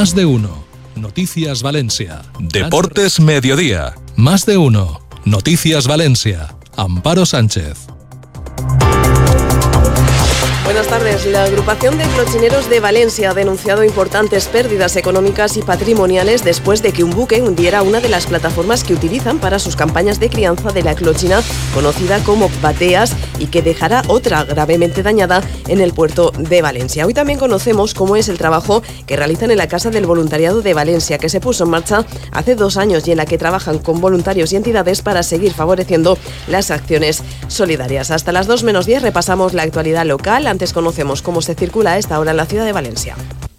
Más de uno. Noticias Valencia. Deportes Mediodía. Más de uno. Noticias Valencia. Amparo Sánchez. Buenas tardes. La agrupación de clochineros de Valencia ha denunciado importantes pérdidas económicas y patrimoniales después de que un buque hundiera una de las plataformas que utilizan para sus campañas de crianza de la clochina, conocida como bateas, y que dejará otra gravemente dañada en el puerto de Valencia. Hoy también conocemos cómo es el trabajo que realizan en la Casa del Voluntariado de Valencia, que se puso en marcha hace 2 años y en la que trabajan con voluntarios y entidades para seguir favoreciendo las acciones solidarias. Hasta las 2:10 repasamos la actualidad local. Antes conocemos cómo se circula a esta hora en la ciudad de Valencia.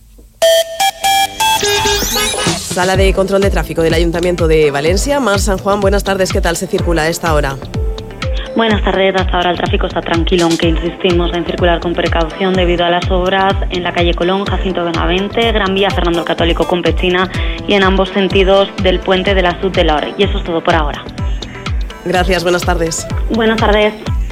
Sala de control de tráfico del Ayuntamiento de Valencia. Mar San Juan, buenas tardes. ¿Qué tal se circula a esta hora? Buenas tardes. Hasta ahora el tráfico está tranquilo, aunque insistimos en circular con precaución debido a las obras en la calle Colón, Jacinto Benavente, Gran Vía Fernando el Católico con Pechina y en ambos sentidos del puente de la Sud de la Ore. Y eso es todo por ahora. Gracias, buenas tardes. Buenas tardes.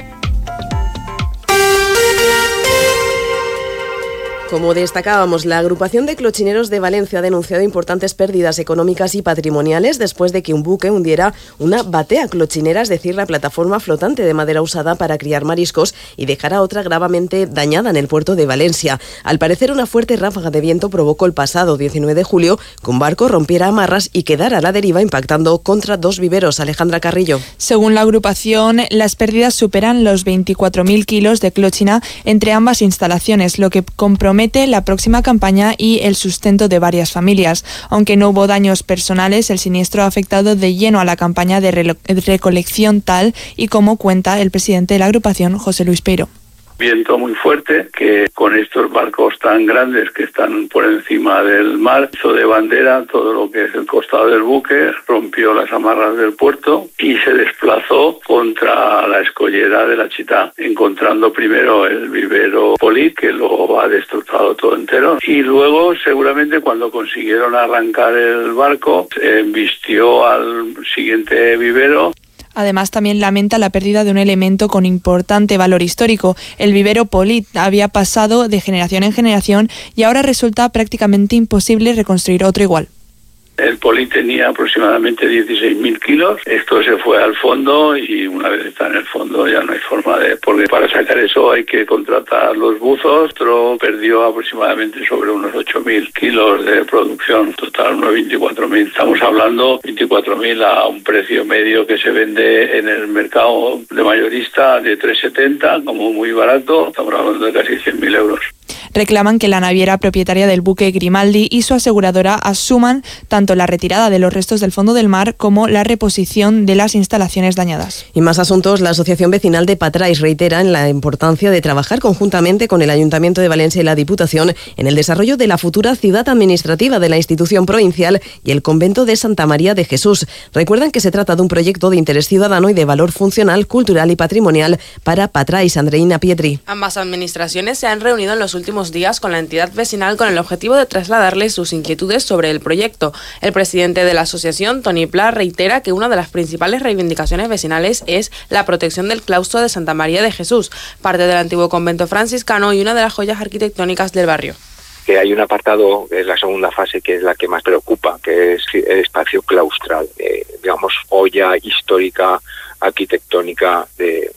Como destacábamos, la agrupación de clochineros de Valencia ha denunciado importantes pérdidas económicas y patrimoniales después de que un buque hundiera una batea clochinera, es decir, la plataforma flotante de madera usada para criar mariscos, y dejara otra gravemente dañada en el puerto de Valencia. Al parecer, una fuerte ráfaga de viento provocó el pasado 19 de julio que un barco rompiera amarras y quedara a la deriva, impactando contra 2 viveros. Alejandra Carrillo. Según la agrupación, las pérdidas superan los 24.000 kilos de clochina entre ambas instalaciones, lo que compromete la próxima campaña y el sustento de varias familias. Aunque no hubo daños personales, el siniestro ha afectado de lleno a la campaña de recolección, tal y como cuenta el presidente de la agrupación, José Luis Peiro. Viento muy fuerte que con estos barcos tan grandes que están por encima del mar hizo de bandera todo lo que es el costado del buque, rompió las amarras del puerto y se desplazó contra la escollera de la Chitá, encontrando primero el vivero Polit, que lo ha destrozado todo entero, y luego seguramente cuando consiguieron arrancar el barco se embistió al siguiente vivero. Además, también lamenta la pérdida de un elemento con importante valor histórico. El vivero Polit había pasado de generación en generación y ahora resulta prácticamente imposible reconstruir otro igual. El Polit tenía aproximadamente 16.000 kilos. Esto se fue al fondo y una vez está en el fondo ya no hay forma de... Porque para sacar eso hay que contratar los buzos. Otro perdió aproximadamente sobre unos 8.000 kilos de producción. Total, unos 24.000. Estamos hablando 24.000 a un precio medio que se vende en el mercado de mayorista de 3,70, como muy barato. Estamos hablando de casi 100.000 euros. Reclaman que la naviera propietaria del buque Grimaldi y su aseguradora asuman tanto la retirada de los restos del fondo del mar como la reposición de las instalaciones dañadas. Y más asuntos. La Asociación Vecinal de Patrais reitera en la importancia de trabajar conjuntamente con el Ayuntamiento de Valencia y la Diputación en el desarrollo de la futura ciudad administrativa de la institución provincial y el convento de Santa María de Jesús. Recuerdan que se trata de un proyecto de interés ciudadano y de valor funcional, cultural y patrimonial para Patrais. Andreina Pietri. Ambas administraciones se han reunido en los últimos días con la entidad vecinal con el objetivo de trasladarles sus inquietudes sobre el proyecto. El presidente de la asociación, Toni Pla, reitera que una de las principales reivindicaciones vecinales es la protección del claustro de Santa María de Jesús, parte del antiguo convento franciscano y una de las joyas arquitectónicas del barrio. Que hay un apartado, que es la segunda fase, que es la que más preocupa, que es el espacio claustral, digamos, joya histórica, arquitectónica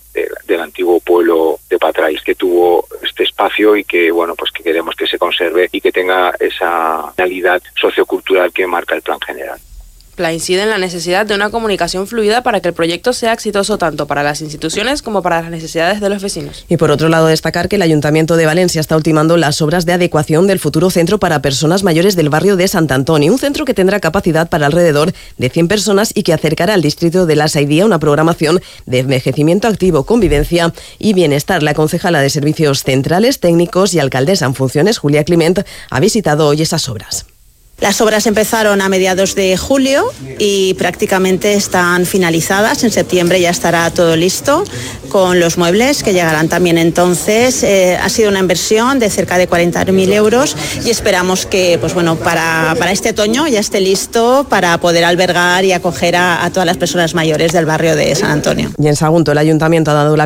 del antiguo pueblo de Patrais, que tuvo este espacio y que, bueno, pues que queremos que se conserve y que tenga esa finalidad sociocultural que marca el plan general. Pla incide en la necesidad de una comunicación fluida para que el proyecto sea exitoso tanto para las instituciones como para las necesidades de los vecinos. Y por otro lado, destacar que el Ayuntamiento de Valencia está ultimando las obras de adecuación del futuro centro para personas mayores del barrio de Sant Antoni, un centro que tendrá capacidad para alrededor de 100 personas y que acercará al distrito de La Saidía una programación de envejecimiento activo, convivencia y bienestar. La concejala de Servicios Centrales, Técnicos y alcaldesa en funciones, Julia Climent, ha visitado hoy esas obras. Las obras empezaron a mediados de julio y prácticamente están finalizadas. En septiembre ya estará todo listo con los muebles que llegarán también entonces. Ha sido una inversión de cerca de 40.000 euros y esperamos que pues bueno, para este otoño ya esté listo para poder albergar y acoger a todas las personas mayores del barrio de San Antonio. Y en Sagunto el Ayuntamiento ha dado la